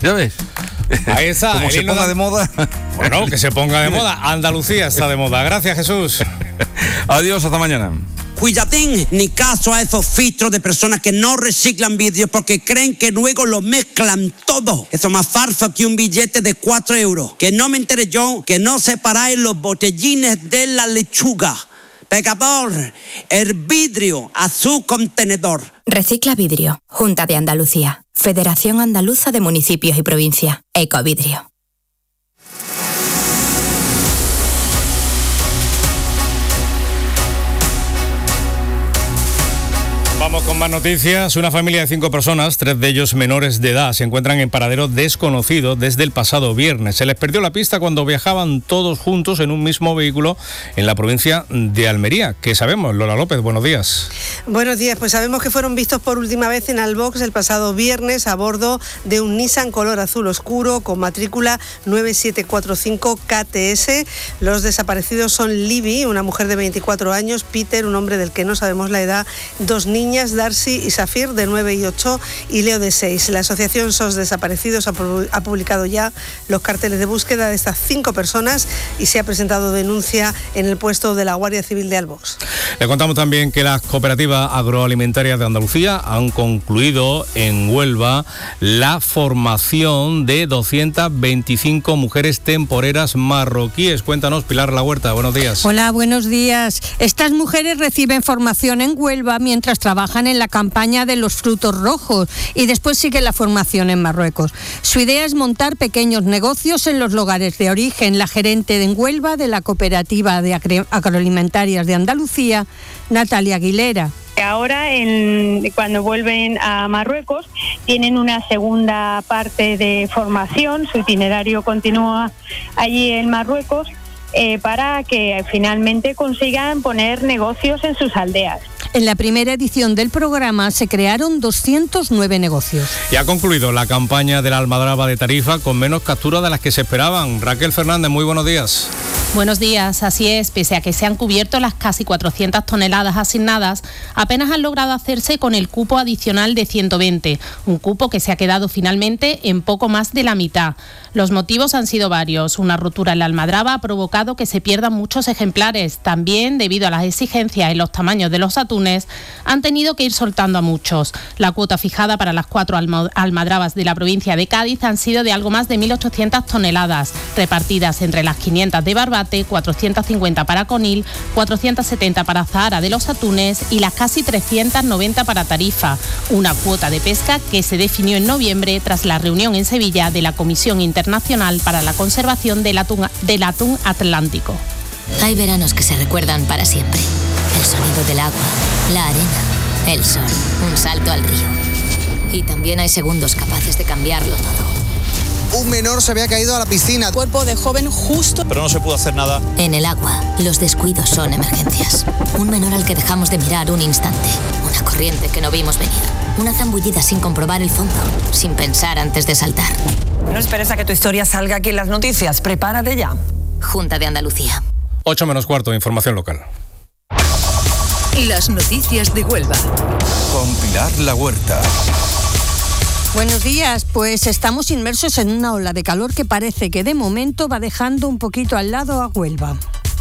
¿Ya ves? Ahí está. Como se ponga de moda. Bueno, que se ponga de moda. Andalucía está de moda. Gracias, Jesús. Adiós, hasta mañana. Cuidadín, ni caso a esos filtros de personas que no reciclan vídeos porque creen que luego lo mezclan todo. Eso es más farsa que un billete de 4 euros. Que no me entere yo, que no separáis los botellines de la lechuga. Pegador, el vidrio a su contenedor. Recicla Vidrio, Junta de Andalucía, Federación Andaluza de Municipios y Provincias, Ecovidrio. Vamos con más noticias. Una familia de 5 personas, 3 de ellos menores de edad, se encuentran en paradero desconocido desde el pasado viernes. Se les perdió la pista cuando viajaban todos juntos en un mismo vehículo en la provincia de Almería. ¿Qué sabemos? Lola López, buenos días. Buenos días, pues sabemos que fueron vistos por última vez en Albox el pasado viernes a bordo de un Nissan color azul oscuro con matrícula 9745 KTS. Los desaparecidos son Libby, una mujer de 24 años, Peter, un hombre del que no sabemos la edad, 2 niñas, Darcy y Safir, de 9 y 8, y Leo, de 6. La asociación SOS Desaparecidos ha publicado ya los carteles de búsqueda de estas 5 personas y se ha presentado denuncia en el puesto de la Guardia Civil de Albox. Le contamos también que las cooperativas agroalimentarias de Andalucía han concluido en Huelva la formación de 225 mujeres temporeras marroquíes. Cuéntanos, Pilar La Huerta, buenos días. Hola, buenos días. Estas mujeres reciben formación en Huelva mientras trabajan en la campaña de los frutos rojos y después siguen la formación en Marruecos. Su idea es montar pequeños negocios en los lugares de origen. La gerente en Huelva de la Cooperativa de Agroalimentarias de Andalucía, Natalia Aguilera. Ahora, cuando vuelven a Marruecos, tienen una segunda parte de formación. Su itinerario continúa allí en Marruecos para que finalmente consigan poner negocios en sus aldeas. En la primera edición del programa se crearon 209 negocios. Y ha concluido la campaña de la almadraba de Tarifa con menos capturas de las que se esperaban. Raquel Fernández, muy buenos días. Buenos días, así es. Pese a que se han cubierto las casi 400 toneladas asignadas, apenas han logrado hacerse con el cupo adicional de 120, un cupo que se ha quedado finalmente en poco más de la mitad. Los motivos han sido varios. Una rotura en la almadraba ha provocado que se pierdan muchos ejemplares. También, debido a las exigencias en los tamaños de los atunes, han tenido que ir soltando a muchos. La cuota fijada para las 4 almadrabas de la provincia de Cádiz han sido de algo más de 1.800 toneladas, repartidas entre las 500 de Barbate, 450 para Conil, 470 para Zahara de los Atunes y las casi 390 para Tarifa. Una cuota de pesca que se definió en noviembre tras la reunión en Sevilla de la Comisión Internacional para la Conservación del Atún Atlántico. Hay veranos que se recuerdan para siempre. El sonido del agua, la arena, el sol, un salto al río. Y también hay segundos capaces de cambiarlo todo. Un menor se había caído a la piscina. Cuerpo de joven justo. Pero no se pudo hacer nada. En el agua, los descuidos son emergencias. Un menor al que dejamos de mirar un instante. Una corriente que no vimos venir. Una zambullida sin comprobar el fondo, sin pensar antes de saltar. No esperes a que tu historia salga aquí en las noticias. Prepárate ya. Junta de Andalucía. 8 menos cuarto, información local. Las noticias de Huelva. Con Pilar La Huerta. Buenos días, pues estamos inmersos en una ola de calor que parece que de momento va dejando un poquito al lado a Huelva.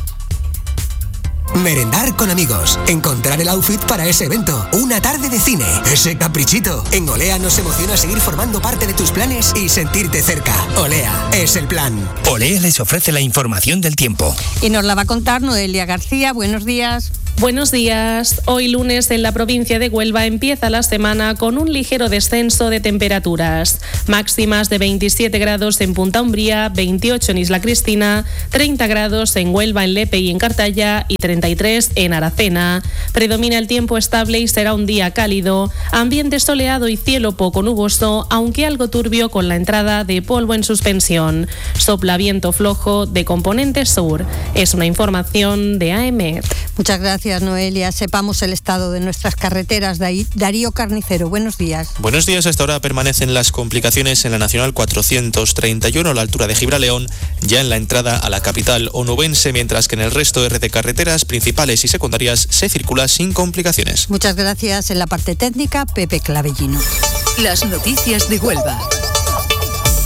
Merendar con amigos, encontrar el outfit para ese evento, una tarde de cine, ese caprichito. En Olea nos emociona seguir formando parte de tus planes y sentirte cerca. Olea es el plan. Olea les ofrece la información del tiempo. Y nos la va a contar Noelia García. Buenos días. Buenos días. Hoy lunes en la provincia de Huelva empieza la semana con un ligero descenso de temperaturas. Máximas de 27 grados en Punta Umbría, 28 en Isla Cristina, 30 grados en Huelva, en Lepe y en Cartaya y 33 en Aracena. Predomina el tiempo estable y será un día cálido, ambiente soleado y cielo poco nuboso, aunque algo turbio con la entrada de polvo en suspensión. Sopla viento flojo de componente sur. Es una información de AEMET. Muchas gracias, Noelia. Sepamos el estado de nuestras carreteras. Darío Carnicero, buenos días. Buenos días. Hasta ahora permanecen las complicaciones en la Nacional 431 a la altura de Gibraleón, ya en la entrada a la capital onubense, mientras que en el resto de carreteras principales y secundarias se circula sin complicaciones. Muchas gracias. En la parte técnica, Pepe Clavellino. Las noticias de Huelva.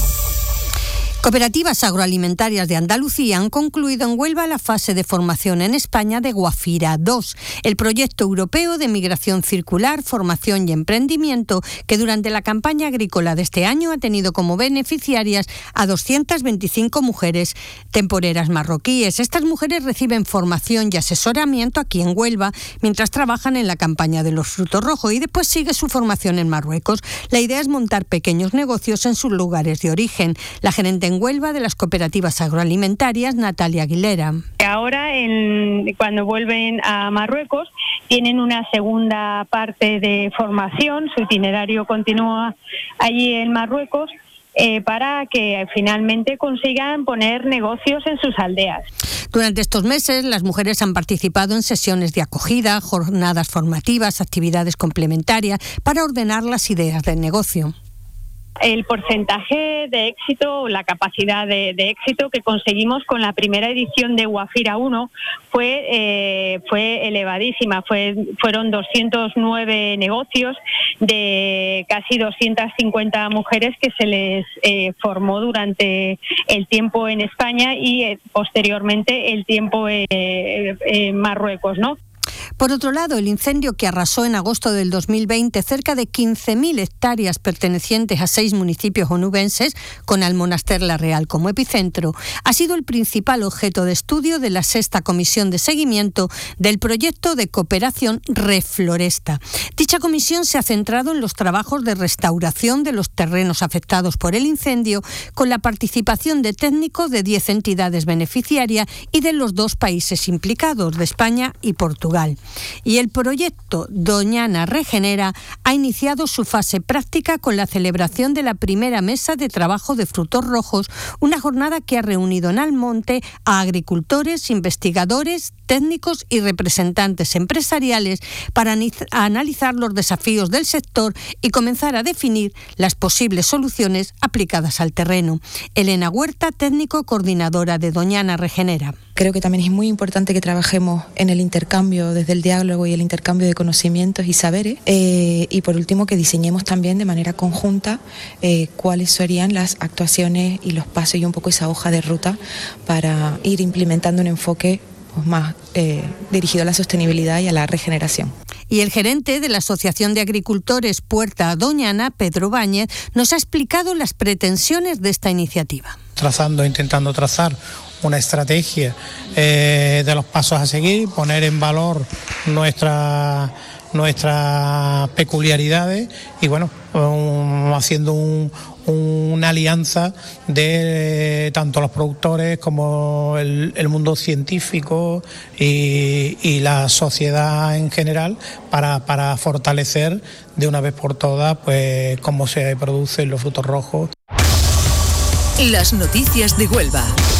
Cooperativas agroalimentarias de Andalucía han concluido en Huelva la fase de formación en España de Guafira 2, el proyecto europeo de migración circular, formación y emprendimiento que durante la campaña agrícola de este año ha tenido como beneficiarias a 225 mujeres temporeras marroquíes. Estas mujeres reciben formación y asesoramiento aquí en Huelva mientras trabajan en la campaña de los frutos rojos y después sigue su formación en Marruecos. La idea es montar pequeños negocios en sus lugares de origen. La gerente en Huelva de las cooperativas agroalimentarias, Natalia Aguilera. Ahora, cuando vuelven a Marruecos, tienen una segunda parte de formación, su itinerario continúa allí en Marruecos, para que finalmente consigan poner negocios en sus aldeas. Durante estos meses, las mujeres han participado en sesiones de acogida, jornadas formativas, actividades complementarias para ordenar las ideas del negocio. El porcentaje de éxito, la capacidad de éxito que conseguimos con la primera edición de Guafira 1 fue elevadísima. Fueron 209 negocios de casi 250 mujeres que se les formó durante el tiempo en España y posteriormente el tiempo en Marruecos, ¿no? Por otro lado, el incendio que arrasó en agosto del 2020 cerca de 15.000 hectáreas pertenecientes a 6 municipios onubenses, con Almonaster la Real como epicentro, ha sido el principal objeto de estudio de la 6ª Comisión de Seguimiento del proyecto de cooperación Refloresta. Dicha comisión se ha centrado en los trabajos de restauración de los terrenos afectados por el incendio, con la participación de técnicos de 10 entidades beneficiarias y de los 2 países implicados, de España y Portugal. Y el proyecto Doñana Regenera ha iniciado su fase práctica con la celebración de la primera mesa de trabajo de frutos rojos, una jornada que ha reunido en Almonte a agricultores, investigadores, técnicos y representantes empresariales para analizar los desafíos del sector y comenzar a definir las posibles soluciones aplicadas al terreno. Elena Huerta, técnico coordinadora de Doñana Regenera. Creo que también es muy importante que trabajemos en el intercambio, desde el diálogo y el intercambio de conocimientos y saberes, y por último que diseñemos también de manera conjunta cuáles serían las actuaciones y los pasos y un poco esa hoja de ruta para ir implementando un enfoque más dirigido a la sostenibilidad y a la regeneración. Y el gerente de la Asociación de Agricultores Puerta Doñana, Pedro Báñez, nos ha explicado las pretensiones de esta iniciativa. Intentando trazar una estrategia de los pasos a seguir, poner en valor nuestras peculiaridades y haciendo una alianza de tanto los productores como el mundo científico y la sociedad en general para fortalecer de una vez por todas pues cómo se producen los frutos rojos. Las noticias de Huelva.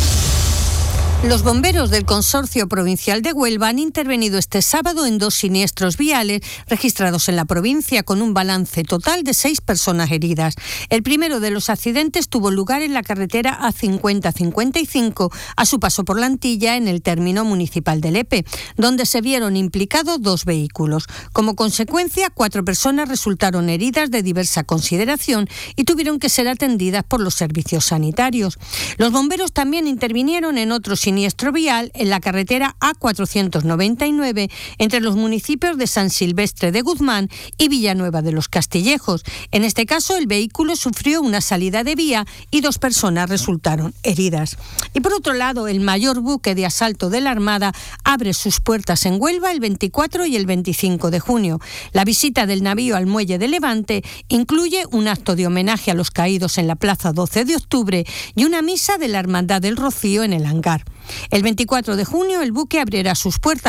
Los bomberos del Consorcio Provincial de Huelva han intervenido este sábado en 2 siniestros viales registrados en la provincia, con un balance total de 6 personas heridas. El primero de los accidentes tuvo lugar en la carretera A50-55 a su paso por la Antilla, en el término municipal de Lepe, donde se vieron implicados 2 vehículos. Como consecuencia, 4 personas resultaron heridas de diversa consideración y tuvieron que ser atendidas por los servicios sanitarios. Los bomberos también intervinieron en otro siniestro vial en la carretera A499 entre los municipios de San Silvestre de Guzmán y Villanueva de los Castillejos. En este caso, el vehículo sufrió una salida de vía y 2 personas resultaron heridas. Y por otro lado, el mayor buque de asalto de la Armada abre sus puertas en Huelva el 24 y el 25 de junio. La visita del navío al muelle de Levante incluye un acto de homenaje a los caídos en la Plaza 12 de Octubre y una misa de la Hermandad del Rocío en el hangar. El 24 de junio el buque abrirá sus puertas